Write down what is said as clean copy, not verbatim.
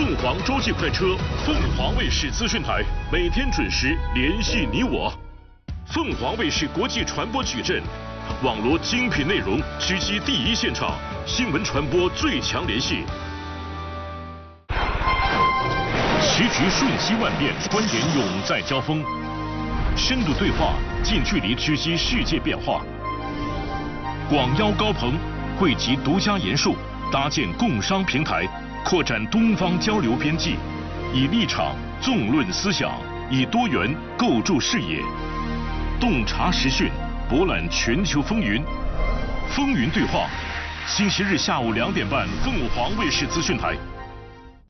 凤凰洲际快车，凤凰卫视资讯台，每天准时联系你我。凤凰卫视国际传播矩阵，网罗精品内容，直击第一现场，新闻传播最强联系。时局瞬息万变，观点永在交锋，深度对话，近距离直击世界变化。广邀高朋，汇集独家研述，搭建共商平台，扩展东方交流边际，以立场纵论思想，以多元构筑视野，洞察时讯，博览全球风云。风云对话，星期日下午2点半，凤凰卫视资讯台。